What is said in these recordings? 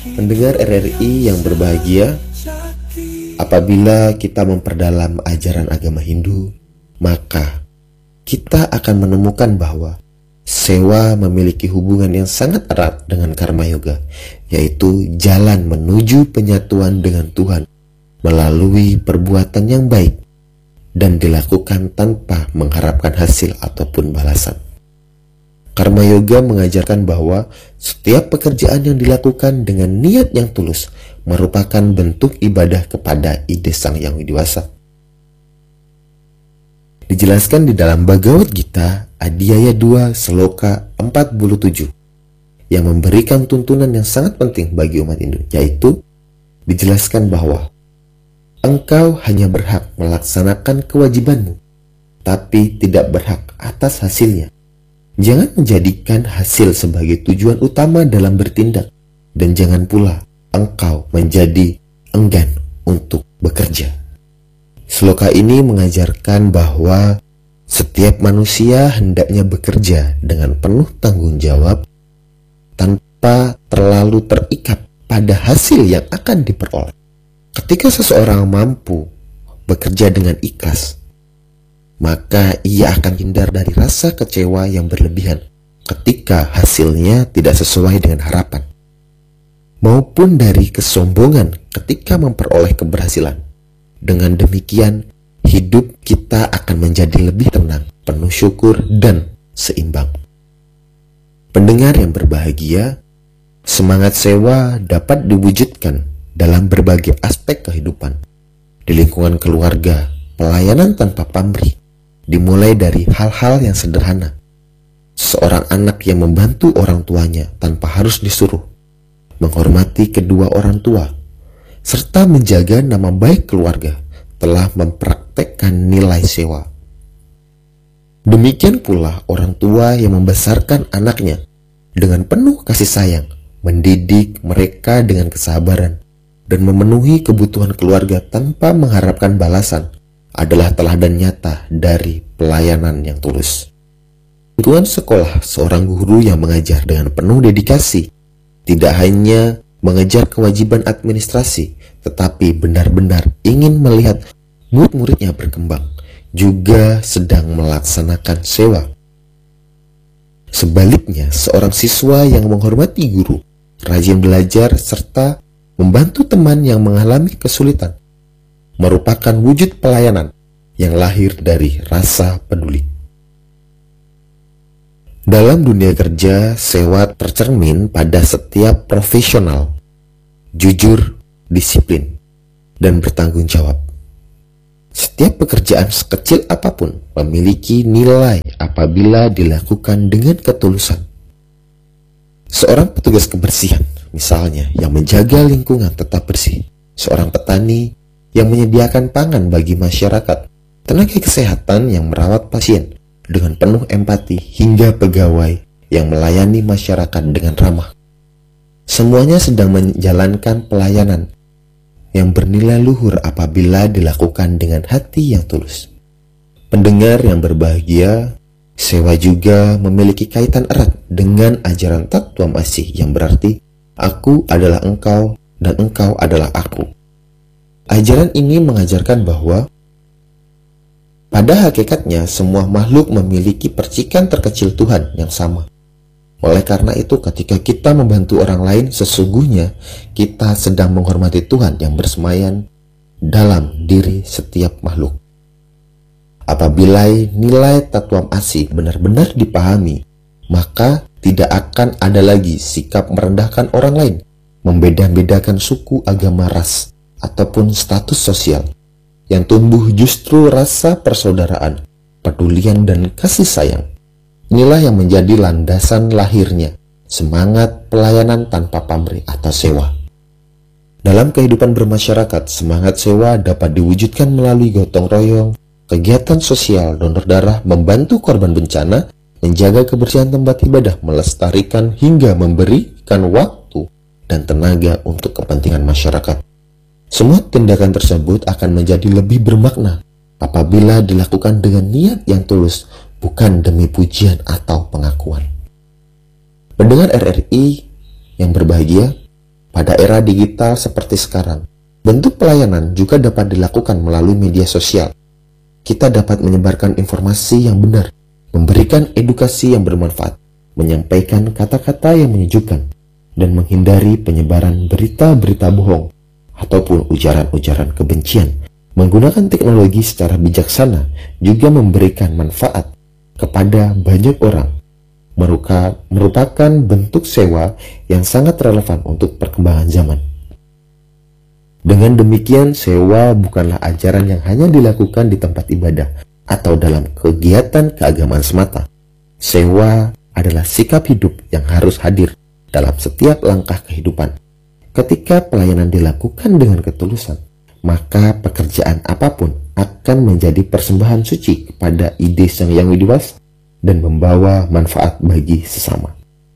Pendengar RRI yang berbahagia, apabila kita memperdalam ajaran agama Hindu, maka kita akan menemukan bahwa Sewa memiliki hubungan yang sangat erat dengan Karma Yoga, yaitu jalan menuju penyatuan dengan Tuhan melalui perbuatan yang baik dan dilakukan tanpa mengharapkan hasil ataupun balasan. Karma Yoga mengajarkan bahwa setiap pekerjaan yang dilakukan dengan niat yang tulus merupakan bentuk ibadah kepada ide Sang Yang Widiwasa. Dijelaskan di dalam Bhagavad Gita Adhyaya 2 Sloka 47 yang memberikan tuntunan yang sangat penting bagi umat Hindu, yaitu dijelaskan bahwa engkau hanya berhak melaksanakan kewajibanmu, tapi tidak berhak atas hasilnya. Jangan menjadikan hasil sebagai tujuan utama dalam bertindak, dan jangan pula engkau menjadi enggan untuk bekerja. Sloka ini mengajarkan bahwa setiap manusia hendaknya bekerja dengan penuh tanggung jawab tanpa terlalu terikat pada hasil yang akan diperoleh. Ketika seseorang mampu bekerja dengan ikhlas, maka ia akan hindar dari rasa kecewa yang berlebihan ketika hasilnya tidak sesuai dengan harapan, maupun dari kesombongan ketika memperoleh keberhasilan. Dengan demikian, hidup kita akan menjadi lebih tenang, penuh syukur, dan seimbang. Pendengar yang berbahagia, semangat sewa dapat diwujudkan dalam berbagai aspek kehidupan. Di lingkungan keluarga, pelayanan tanpa pamrih, dimulai dari hal-hal yang sederhana. Seorang anak yang membantu orang tuanya tanpa harus disuruh, menghormati kedua orang tua, serta menjaga nama baik keluarga telah mempraktekkan nilai sewa. Demikian pula orang tua yang membesarkan anaknya dengan penuh kasih sayang, mendidik mereka dengan kesabaran, dan memenuhi kebutuhan keluarga tanpa mengharapkan balasan adalah teladan nyata dari pelayanan yang tulus. Lingkungan sekolah, seorang guru yang mengajar dengan penuh dedikasi tidak hanya mengejar kewajiban administrasi, tetapi benar-benar ingin melihat murid-muridnya berkembang, juga sedang melaksanakan sewa. Sebaliknya, seorang siswa yang menghormati guru, rajin belajar, serta membantu teman yang mengalami kesulitan, merupakan wujud pelayanan yang lahir dari rasa peduli. Dalam dunia kerja, sewa tercermin pada setiap profesional, jujur, disiplin, dan bertanggung jawab. Setiap pekerjaan sekecil apapun memiliki nilai apabila dilakukan dengan ketulusan. Seorang petugas kebersihan, misalnya, yang menjaga lingkungan tetap bersih. Seorang petani yang menyediakan pangan bagi masyarakat. Tenaga kesehatan yang merawat pasien dengan penuh empati, hingga pegawai yang melayani masyarakat dengan ramah. Semuanya sedang menjalankan pelayanan yang bernilai luhur apabila dilakukan dengan hati yang tulus. Pendengar yang berbahagia, sewa juga memiliki kaitan erat dengan ajaran Tattwamasi yang berarti aku adalah engkau dan engkau adalah aku. Ajaran ini mengajarkan bahwa pada hakikatnya semua makhluk memiliki percikan terkecil Tuhan yang sama. Oleh karena itu, ketika kita membantu orang lain, sesungguhnya kita sedang menghormati Tuhan yang bersemayam dalam diri setiap makhluk. Apabila nilai Tattwamasi benar-benar dipahami, maka tidak akan ada lagi sikap merendahkan orang lain, membeda-bedakan suku, agama, ras, ataupun status sosial. Yang tumbuh justru rasa persaudaraan, pedulian, dan kasih sayang. Inilah yang menjadi landasan lahirnya semangat pelayanan tanpa pamrih atau sewa. Dalam kehidupan bermasyarakat, semangat sewa dapat diwujudkan melalui gotong royong, kegiatan sosial, donor darah, membantu korban bencana, menjaga kebersihan tempat ibadah, melestarikan hingga memberikan waktu dan tenaga untuk kepentingan masyarakat. Semua tindakan tersebut akan menjadi lebih bermakna apabila dilakukan dengan niat yang tulus, bukan demi pujian atau pengakuan. Pendengar RRI yang berbahagia, Pada era digital seperti sekarang, bentuk pelayanan juga dapat dilakukan melalui media sosial. Kita dapat menyebarkan informasi yang benar, memberikan edukasi yang bermanfaat, menyampaikan kata-kata yang menyejukkan, dan menghindari penyebaran berita-berita bohong ataupun ujaran-ujaran kebencian. Menggunakan teknologi secara bijaksana juga memberikan manfaat kepada banyak orang, merupakan bentuk sewa yang sangat relevan untuk perkembangan zaman. Dengan demikian, sewa bukanlah ajaran yang hanya dilakukan di tempat ibadah atau dalam kegiatan keagamaan semata. Sewa adalah sikap hidup yang harus hadir dalam setiap langkah kehidupan. Ketika pelayanan dilakukan dengan ketulusan, maka pekerjaan apapun akan menjadi persembahan suci kepada ide Sang Yang Widi Wasa dan membawa manfaat bagi sesama.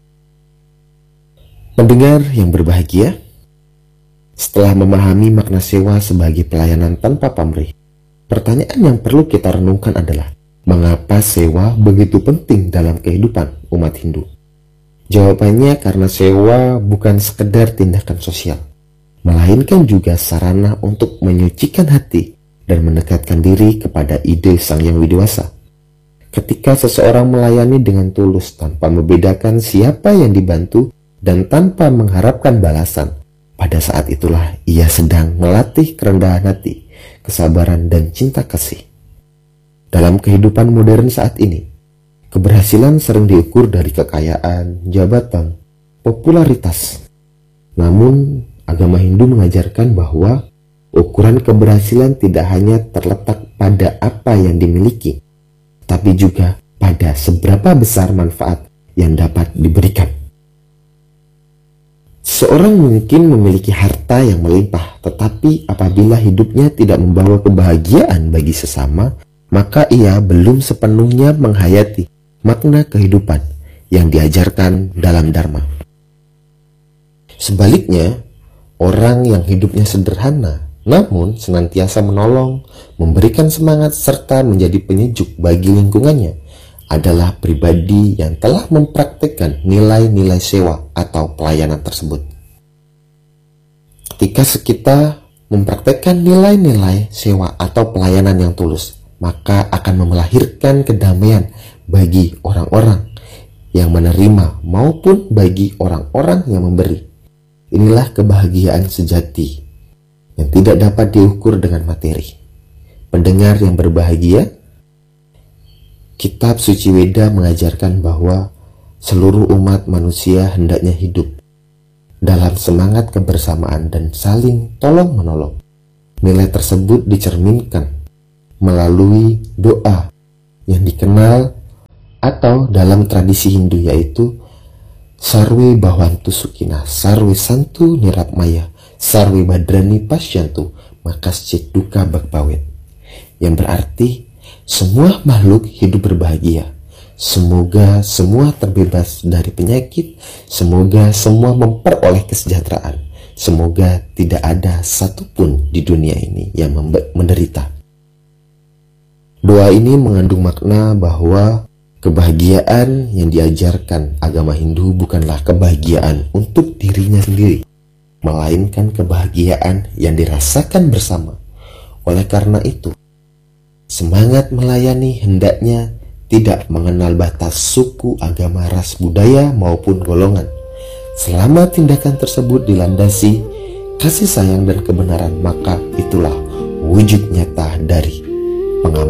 Pendengar yang berbahagia, setelah memahami makna sewa sebagai pelayanan tanpa pamrih, pertanyaan yang perlu kita renungkan adalah, mengapa sewa begitu penting dalam kehidupan umat Hindu? Jawabannya karena sewa bukan sekedar tindakan sosial, melainkan juga sarana untuk menyucikan hati dan mendekatkan diri kepada ide Sang Yang Widi Wasa. Ketika seseorang melayani dengan tulus tanpa membedakan siapa yang dibantu dan tanpa mengharapkan balasan, pada saat itulah ia sedang melatih kerendahan hati, kesabaran, dan cinta kasih. Dalam kehidupan modern saat ini, keberhasilan sering diukur dari kekayaan, jabatan, popularitas. Namun, agama Hindu mengajarkan bahwa ukuran keberhasilan tidak hanya terletak pada apa yang dimiliki, tapi juga pada seberapa besar manfaat yang dapat diberikan. Seorang mungkin memiliki harta yang melimpah, tetapi apabila hidupnya tidak membawa kebahagiaan bagi sesama, maka ia belum sepenuhnya menghayati makna kehidupan yang diajarkan dalam Dharma. Sebaliknya, orang yang hidupnya sederhana namun senantiasa menolong, memberikan semangat, serta menjadi penyejuk bagi lingkungannya adalah pribadi yang telah mempraktikkan nilai-nilai sewa atau pelayanan tersebut. Ketika kita mempraktikkan nilai-nilai sewa atau pelayanan yang tulus, maka akan melahirkan kedamaian bagi orang-orang yang menerima maupun bagi orang-orang yang memberi. Inilah kebahagiaan sejati yang tidak dapat diukur dengan materi. Pendengar yang berbahagia, Kitab Suci Weda mengajarkan bahwa seluruh umat manusia hendaknya hidup dalam semangat kebersamaan dan saling tolong-menolong. Nilai tersebut dicerminkan melalui doa yang dikenal atau dalam tradisi Hindu yaitu Sarwe Bhavantu Sukhina, Sarwe Santu Nirapmaya, Sarwe Badrani Pasyantu, Makascit Duka Bakpawet, yang berarti semua makhluk hidup berbahagia. Semoga semua terbebas dari penyakit, semoga semua memperoleh kesejahteraan, semoga tidak ada satupun di dunia ini yang menderita. Doa ini mengandung makna bahwa kebahagiaan yang diajarkan agama Hindu bukanlah kebahagiaan untuk dirinya sendiri, melainkan kebahagiaan yang dirasakan bersama. Oleh karena itu, semangat melayani hendaknya tidak mengenal batas suku, agama, ras, budaya, maupun golongan. Selama tindakan tersebut dilandasi kasih sayang dan kebenaran, maka itulah wujud nyata dari pengamal.